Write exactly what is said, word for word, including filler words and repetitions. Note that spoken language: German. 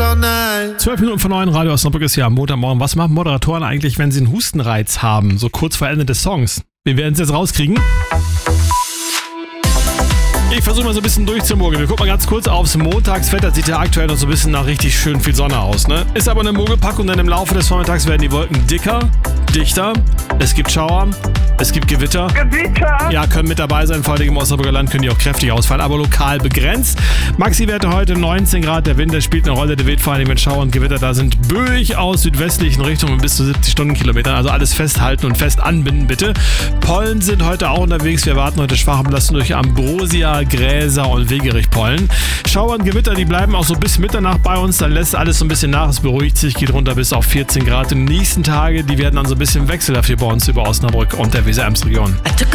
all night. Zwölf Minuten von neun, Radio Osnabrück ist hier am Montagmorgen. Was machen Moderatoren eigentlich, wenn sie einen Hustenreiz haben? So kurz vor Ende des Songs. Wir werden es jetzt rauskriegen. Ich versuche mal so ein bisschen durchzumogeln. Wir gucken mal ganz kurz aufs Montagswetter. Sieht ja aktuell noch so ein bisschen nach richtig schön viel Sonne aus, ne? Ist aber eine Mogelpackung, denn im Laufe des Vormittags werden die Wolken dicker, dichter. Es gibt Schauer, es gibt Gewitter. Gewitter? Ja, können mit dabei sein. Vor allem im Osnabrücker Land können die auch kräftig ausfallen, aber lokal begrenzt. Maxi-Werte heute neunzehn Grad. Der Wind, der spielt eine Rolle. Der weht vor allem mit Schauer und Gewitter. Da sind böig aus südwestlichen Richtungen bis zu siebzig Stundenkilometern. Also alles festhalten und fest anbinden, bitte. Pollen sind heute auch unterwegs. Wir erwarten heute schwache Belastung durch Ambrosia, Gräser und Wegerich-Pollen. Schauer und Gewitter, die bleiben auch so bis Mitternacht bei uns. Dann lässt alles so ein bisschen nach. Es beruhigt sich, geht runter bis auf vierzehn Grad. Und die nächsten Tage, die werden dann so ein bisschen wechselhaft hier bei uns über Osnabrück und der Weser-Ems-Region.